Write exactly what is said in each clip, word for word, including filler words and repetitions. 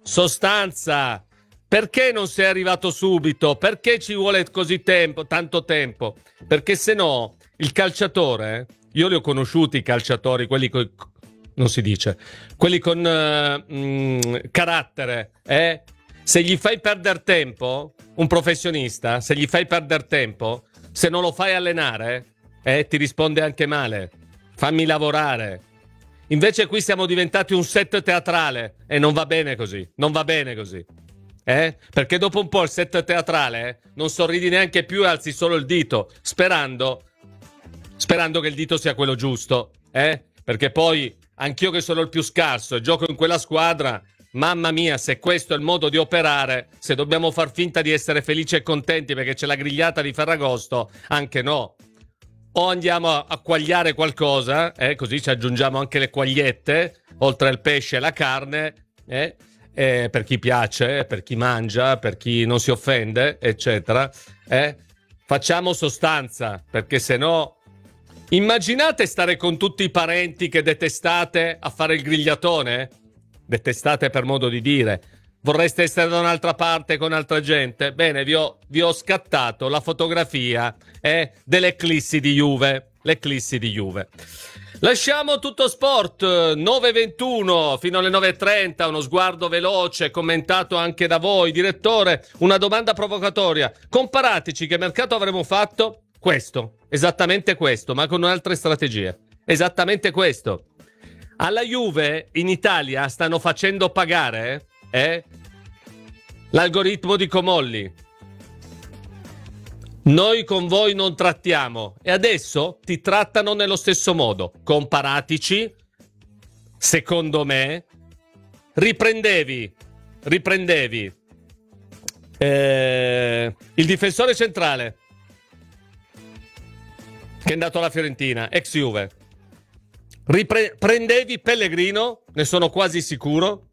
sostanza. Perché non sei arrivato subito? Perché ci vuole così tempo, tanto tempo? Perché se no il calciatore, io li ho conosciuti i calciatori, quelli con, non si dice, quelli con uh, mh, carattere, eh? Se gli fai perdere tempo, un professionista, se gli fai perdere tempo, se non lo fai allenare, eh, ti risponde anche male. Fammi lavorare. Invece qui siamo diventati un set teatrale e non va bene così, non va bene così. Eh? Perché dopo un po' il set teatrale eh, non sorridi neanche più e alzi solo il dito, sperando sperando che il dito sia quello giusto, eh? Perché poi anch'io che sono il più scarso e gioco in quella squadra, mamma mia, se questo è il modo di operare, se dobbiamo far finta di essere felici e contenti perché c'è la grigliata di Ferragosto, anche no. O andiamo a, a quagliare qualcosa, eh? Così ci aggiungiamo anche le quagliette, oltre al pesce e la carne, eh? Eh, per chi piace, per chi mangia, per chi non si offende, eccetera. Eh? Facciamo sostanza, perché se no... Immaginate stare con tutti i parenti che detestate a fare il grigliatone? Detestate per modo di dire. Vorreste essere da un'altra parte con altra gente? Bene, vi ho, vi ho scattato la fotografia eh, dell'eclissi di Juve. L'eclissi di Juve. Lasciamo tutto sport, nove e ventuno fino alle nove e trenta, uno sguardo veloce, commentato anche da voi. Direttore, una domanda provocatoria. Comparateci che mercato avremmo fatto? Questo, esattamente questo, ma con altre strategie. Esattamente questo. Alla Juve in Italia stanno facendo pagare eh, l'algoritmo di Comolli. Noi con voi non trattiamo e adesso ti trattano nello stesso modo. Comparatici, secondo me, riprendevi, riprendevi eh, il difensore centrale che è andato alla Fiorentina, ex Juve. Ripre- prendevi Pellegrino, ne sono quasi sicuro.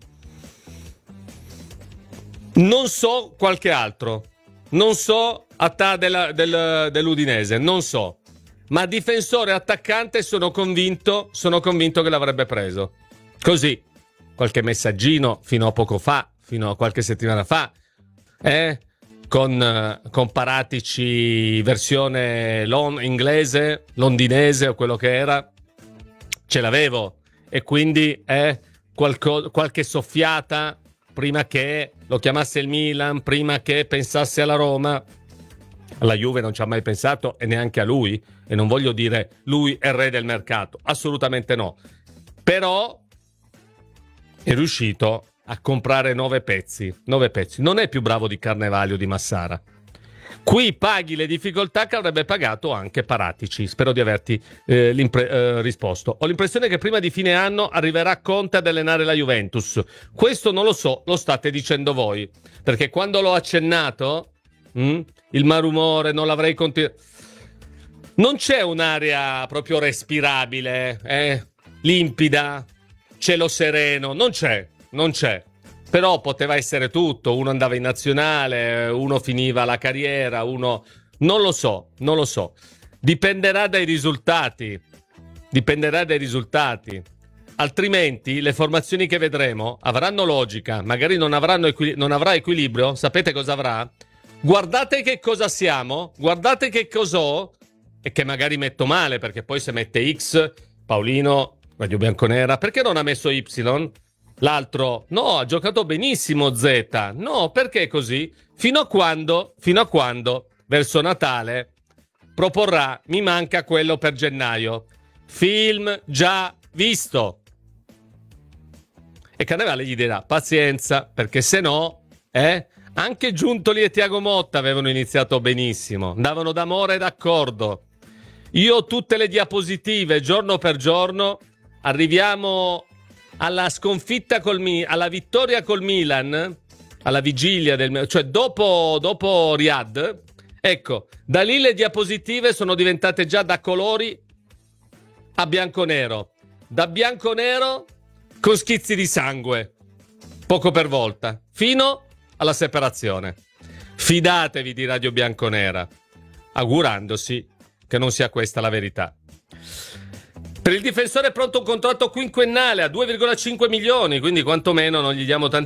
Non so qualche altro. Non so Attà della, del, dell'Udinese, non so. Ma difensore attaccante sono convinto, sono convinto che l'avrebbe preso. Così, qualche messaggino fino a poco fa, fino a qualche settimana fa, eh? Con uh, comparatici versione lon- inglese, londinese o quello che era, ce l'avevo. E quindi eh, qualco- qualche soffiata prima che lo chiamasse il Milan, prima che pensasse alla Roma. Alla Juve non ci ha mai pensato e neanche a lui, e non voglio dire lui è il re del mercato, assolutamente no, però è riuscito a comprare nove pezzi, nove pezzi, non è più bravo di Carnevale o di Massara. Qui paghi le difficoltà che avrebbe pagato anche Paratici. Spero di averti eh, eh, risposto. Ho l'impressione che prima di fine anno arriverà Conte ad allenare la Juventus. Questo non lo so, lo state dicendo voi, perché quando l'ho accennato mh, il malumore non l'avrei continuato. Non c'è un'area proprio respirabile, eh? Limpida, cielo sereno, non c'è, non c'è. Però poteva essere tutto, uno andava in nazionale, uno finiva la carriera, uno... Non lo so, non lo so. Dipenderà dai risultati, dipenderà dai risultati. Altrimenti le formazioni che vedremo avranno logica, magari non, avranno equi... non avrà equilibrio, sapete cosa avrà? Guardate che cosa siamo, guardate che cos'ho, e che magari metto male, perché poi se mette X, Paolino, Radio Bianconera, perché non ha messo Y? L'altro, no, ha giocato benissimo Z. No, perché così? Fino a quando, fino a quando, verso Natale, proporrà, mi manca quello per gennaio. Film già visto. E Carnevale gli dirà, pazienza, perché se no, eh, anche Giuntoli e Tiago Motta avevano iniziato benissimo. Andavano d'amore e d'accordo. Io ho tutte le diapositive, giorno per giorno, arriviamo... alla sconfitta col Mi- alla vittoria col Milan, alla vigilia del, cioè dopo, dopo Riyadh, ecco, da lì le diapositive sono diventate già da colori a bianco-nero, da bianco-nero con schizzi di sangue, poco per volta, fino alla separazione. Fidatevi di Radio Bianconera, augurandosi che non sia questa la verità. Per il difensore è pronto un contratto quinquennale a due virgola cinque milioni, quindi quantomeno non gli diamo tanti